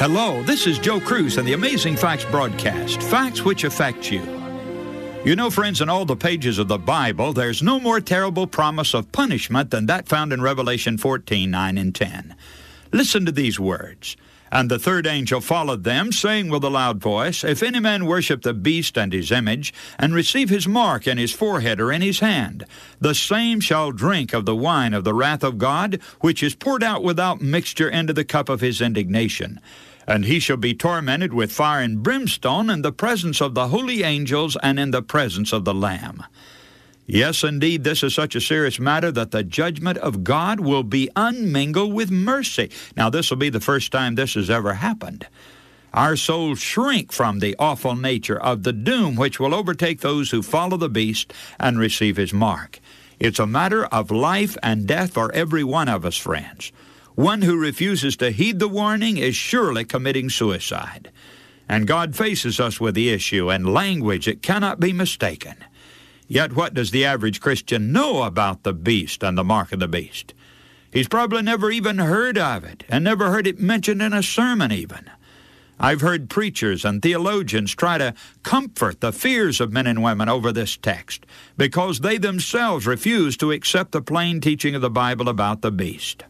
Hello, this is Joe Cruz and the Amazing Facts broadcast, facts which affect you. You know, friends, in all the pages of the Bible, there's no more terrible promise of punishment than that found in Revelation 14:9 and 10. Listen to these words. And the third angel followed them, saying with a loud voice, If any man worship the beast and his image, and receive his mark in his forehead or in his hand, the same shall drink of the wine of the wrath of God, which is poured out without mixture into the cup of his indignation. And he shall be tormented with fire and brimstone in the presence of the holy angels and in the presence of the Lamb. Yes, indeed, this is such a serious matter that the judgment of God will be unmingled with mercy. Now, this will be the first time this has ever happened. Our souls shrink from the awful nature of the doom which will overtake those who follow the beast and receive his mark. It's a matter of life and death for every one of us, friends. One who refuses to heed the warning is surely committing suicide. And God faces us with the issue in language that cannot be mistaken. Yet what does the average Christian know about the beast and the mark of the beast? He's probably never even heard of it, and never heard it mentioned in a sermon even. I've heard preachers and theologians try to comfort the fears of men and women over this text, because they themselves refuse to accept the plain teaching of the Bible about the beast.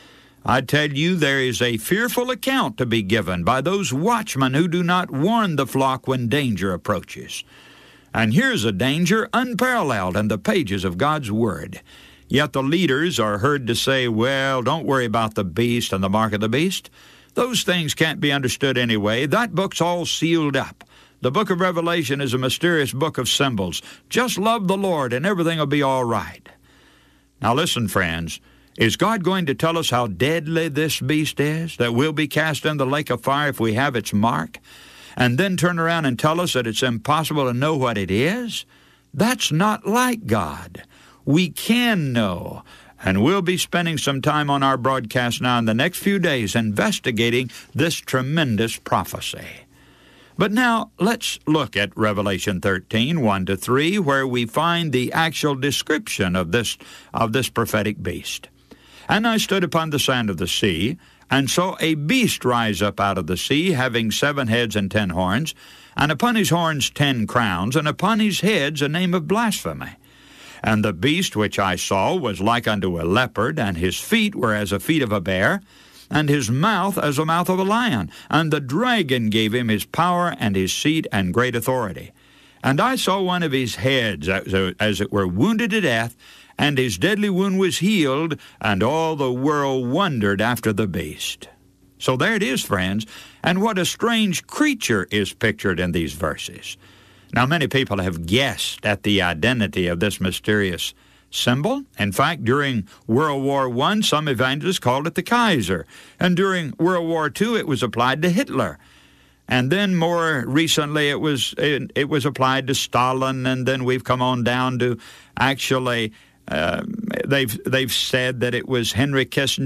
I tell you, there is a fearful account to be given by those watchmen who do not warn the flock when danger approaches. And here's a danger unparalleled in the pages of God's Word. Yet the leaders are heard to say, well, don't worry about the beast and the mark of the beast. Those things can't be understood anyway. That book's all sealed up. The book of Revelation is a mysterious book of symbols. Just love the Lord and everything will be all right. Now listen, friends. Is God going to tell us how deadly this beast is, that we'll be cast in the lake of fire if we have its mark? And then turn around and tell us that it's impossible to know what it is? That's not like God. We can know. And we'll be spending some time on our broadcast now in the next few days investigating this tremendous prophecy. But now let's look at Revelation 13, 1-3, where we find the actual description of this prophetic beast. And I stood upon the sand of the sea, and saw a beast rise up out of the sea, having 7 heads and 10 horns, and upon his horns 10 crowns, and upon his heads a name of blasphemy. And the beast which I saw was like unto a leopard, and his feet were as the feet of a bear, and his mouth as the mouth of a lion. And the dragon gave him his power and his seat and great authority. And I saw one of his heads, as it were, wounded to death, and his deadly wound was healed, and all the world wondered after the beast. So there it is, friends, and what a strange creature is pictured in these verses. Now, many people have guessed at the identity of this mysterious symbol. In fact, during World War I, some evangelists called it the Kaiser, and during World War II, it was applied to Hitler. And then more recently, it was applied to Stalin, and then we've come on down to actually they've said that it was Henry Kissinger.